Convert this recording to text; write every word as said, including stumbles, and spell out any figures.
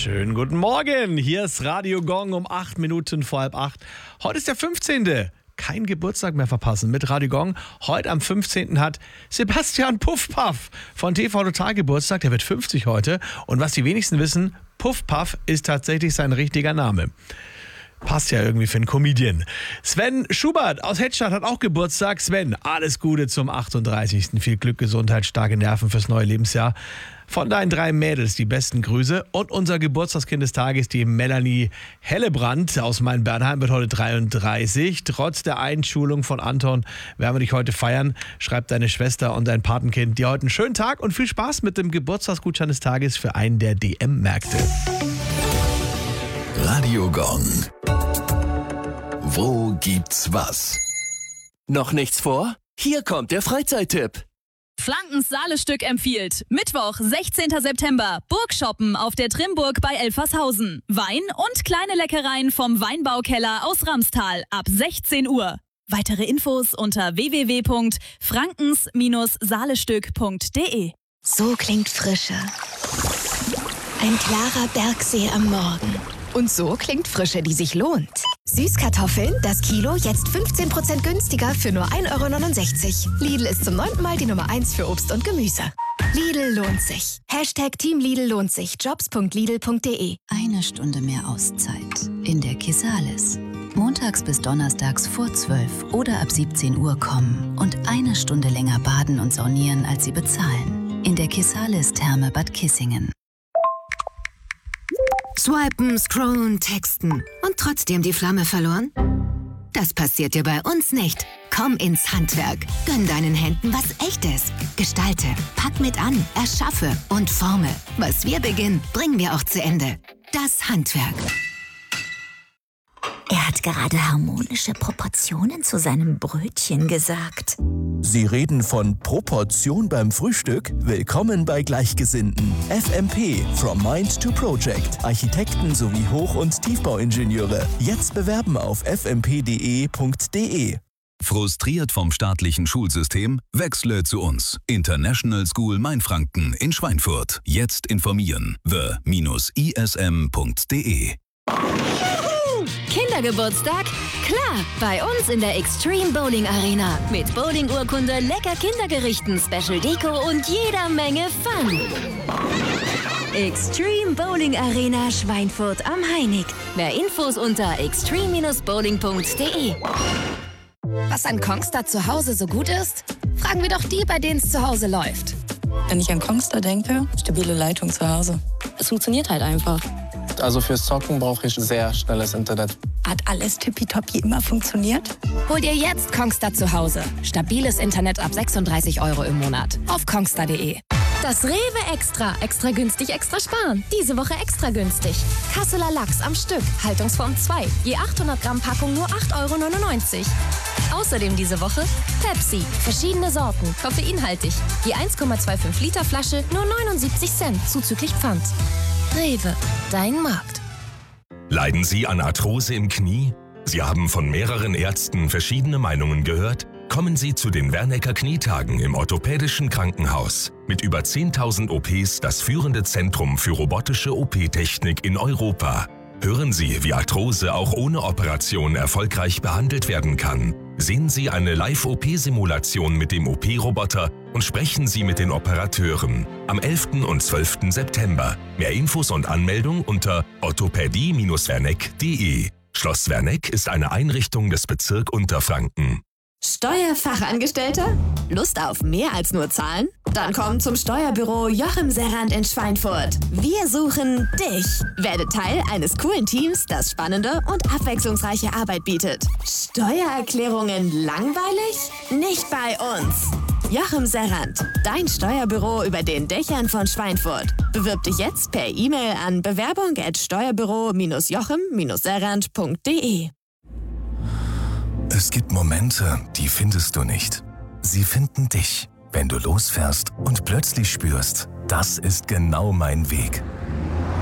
Schönen guten Morgen. Hier ist Radio Gong um acht Minuten vor halb acht. Heute ist der fünfzehnte Kein Geburtstag mehr verpassen mit Radio Gong. Heute am fünfzehnten hat Sebastian Puffpaff von T V Total Geburtstag. Der wird fünfzig heute. Und was die wenigsten wissen, Puffpaff ist tatsächlich sein richtiger Name. Passt ja irgendwie für einen Comedian. Sven Schubert aus Hedstadt hat auch Geburtstag. Sven, alles Gute zum achtunddreißigsten Viel Glück, Gesundheit, starke Nerven fürs neue Lebensjahr. Von deinen drei Mädels die besten Grüße. Und unser Geburtstagskind des Tages, die Melanie Hellebrand aus Main-Bernheim, wird heute dreiunddreißig. Trotz der Einschulung von Anton werden wir dich heute feiern, schreibt deine Schwester und dein Patenkind. Dir heute einen schönen Tag und viel Spaß mit dem Geburtstagsgutschein des Tages für einen der D M-Märkte. Radio Gong. Wo gibt's was? Noch nichts vor? Hier kommt der Freizeittipp. Flankens Saale-Stück empfiehlt. Mittwoch, sechzehnten September. Burgshoppen auf der Trimburg bei Elfershausen. Wein und kleine Leckereien vom Weinbaukeller aus Ramstal ab sechzehn Uhr. Weitere Infos unter w w w punkt frankens Saale-Stück punkt d e. So klingt Frische. Ein klarer Bergsee am Morgen. Und so klingt Frische, die sich lohnt. Süßkartoffeln, das Kilo, jetzt fünfzehn Prozent günstiger für nur ein Euro neunundsechzig. Lidl ist zum neunten Mal die Nummer eins für Obst und Gemüse. Lidl lohnt sich. Hashtag Team Lidl lohnt sich. jobs punkt lidl punkt d e. Eine Stunde mehr Auszeit in der Kisalis. Montags bis donnerstags vor zwölf oder ab siebzehn Uhr kommen und eine Stunde länger baden und saunieren, als Sie bezahlen. In der Kisalis Therme Bad Kissingen. Swipen, scrollen, texten und trotzdem die Flamme verloren? Das passiert dir bei uns nicht. Komm ins Handwerk. Gönn deinen Händen was Echtes. Gestalte, pack mit an, erschaffe und forme. Was wir beginnen, bringen wir auch zu Ende. Das Handwerk. Er hat gerade harmonische Proportionen zu seinem Brötchen gesagt. Sie reden von Proportion beim Frühstück? Willkommen bei Gleichgesinnten. F M P, From Mind to Project. Architekten sowie Hoch- und Tiefbauingenieure. Jetzt bewerben auf f m p punkt d e punkt d e. Frustriert vom staatlichen Schulsystem? Wechsle zu uns. International School Mainfranken in Schweinfurt. Jetzt informieren. the dash i s m punkt d e. Kindergeburtstag? Klar, bei uns in der Extreme Bowling Arena. Mit Bowling-Urkunde, lecker Kindergerichten, Special Deko und jeder Menge Fun. Extreme Bowling Arena Schweinfurt am Heinig. Mehr Infos unter extreme Bindestrich bowling punkt d e. Was an Kongstar zu Hause so gut ist? Fragen wir doch die, bei denen es zu Hause läuft. Wenn ich an Kongstar denke, stabile Leitung zu Hause. Es funktioniert halt einfach. Also fürs Zocken brauche ich sehr schnelles Internet. Hat alles tippitoppi immer funktioniert? Hol dir jetzt Kongstar zu Hause. Stabiles Internet ab sechsunddreißig Euro im Monat. Auf kongstar punkt d e. Das Rewe Extra. Extra günstig, extra sparen. Diese Woche extra günstig. Kasseler Lachs am Stück. Haltungsform zwei. Je achthundert Gramm Packung nur acht Euro neunundneunzig. Außerdem diese Woche Pepsi. Verschiedene Sorten. Koffeinhaltig. Je eins Komma fünfundzwanzig Liter Flasche nur neunundsiebzig Cent. Zuzüglich Pfand. Rewe. Dein Markt. Leiden Sie an Arthrose im Knie? Sie haben von mehreren Ärzten verschiedene Meinungen gehört? Kommen Sie zu den Wernecker Knietagen im Orthopädischen Krankenhaus. Mit über zehntausend O Ps das führende Zentrum für robotische O P-Technik in Europa. Hören Sie, wie Arthrose auch ohne Operation erfolgreich behandelt werden kann. Sehen Sie eine Live-O P-Simulation mit dem O P-Roboter und sprechen Sie mit den Operateuren. Am elften und zwölften September. Mehr Infos und Anmeldung unter orthopädie Bindestrich werneck punkt d e. Schloss Werneck ist eine Einrichtung des Bezirk Unterfranken. Steuerfachangestellter? Lust auf mehr als nur Zahlen? Dann komm zum Steuerbüro Joachim Serrand in Schweinfurt. Wir suchen dich. Werde Teil eines coolen Teams, das spannende und abwechslungsreiche Arbeit bietet. Steuererklärungen langweilig? Nicht bei uns. Joachim Serrand, dein Steuerbüro über den Dächern von Schweinfurt. Bewirb dich jetzt per E-Mail an bewerbung at steuerbüro joachim serrand punkt d e. Es gibt Momente, die findest du nicht. Sie finden dich, wenn du losfährst und plötzlich spürst, das ist genau mein Weg.